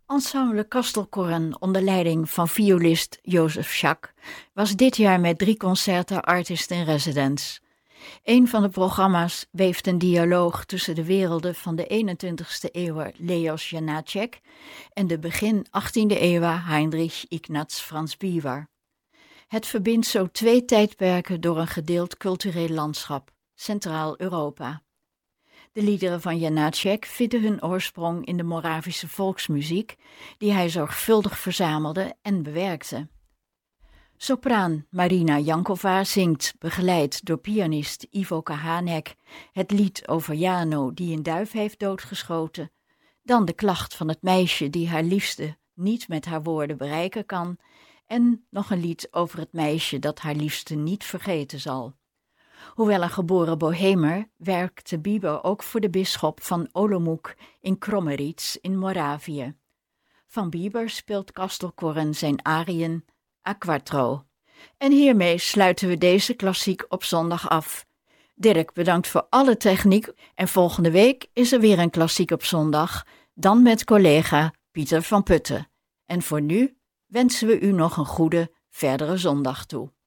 Ensemble Kastelkorren onder leiding van violist Jozef Schack was dit jaar met 3 concerten artist in residence. Een van de programma's weeft een dialoog tussen de werelden van de 21ste eeuw Leos Janáček en de begin 18e eeuw Heinrich Ignaz Franz Bieber. Het verbindt zo 2 tijdperken door een gedeeld cultureel landschap, Centraal-Europa. De liederen van Janáček vinden hun oorsprong in de Moravische volksmuziek, die hij zorgvuldig verzamelde en bewerkte. Sopraan Marina Jankova zingt, begeleid door pianist Ivo Kahanek, het lied over Jano die een duif heeft doodgeschoten, dan de klacht van het meisje die haar liefste niet met haar woorden bereiken kan, en nog een lied over het meisje dat haar liefste niet vergeten zal. Hoewel een geboren bohemer, werkte Bieber ook voor de bisschop van Olomouc in Kromeritz in Moravië. Van Bieber speelt Kastelkorren zijn ariën a quattro. En hiermee sluiten we deze klassiek op zondag af. Dirk, bedankt voor alle techniek en volgende week is er weer een klassiek op zondag, dan met collega Pieter van Putten. En voor nu wensen we u nog een goede verdere zondag toe.